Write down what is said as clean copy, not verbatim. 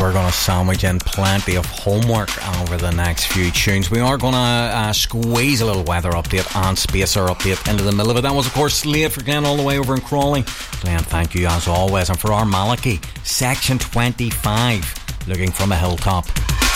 we're going to sandwich in plenty of homework over the next few tunes. We are going to squeeze a little weather update and spacer update into the middle of it. That was, of course, Slade for Glenn all the way over in Crawley. Glenn, thank you as always. And for our Malachy, Section 25, Looking from a Hilltop.